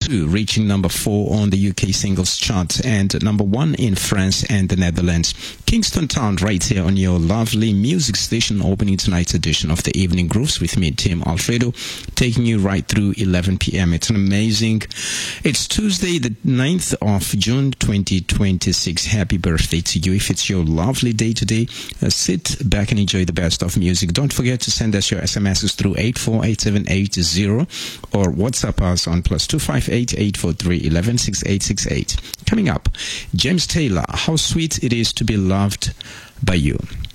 2, reaching number 4 on the UK singles chart and number 1 in France and the Netherlands. Kingston Town right here on your lovely music station, opening tonight's edition of the Evening Grooves with me, Tim Alfredo, taking you right through 11 p.m. It's Tuesday, the 9th of June, 2026. Happy birthday to you. If it's your lovely day today, sit back and enjoy the best of music. Don't forget to send us your SMSs through 848780 or WhatsApp us on +258 843 116868. Coming up, James Taylor, How Sweet It Is to Be Loved by You.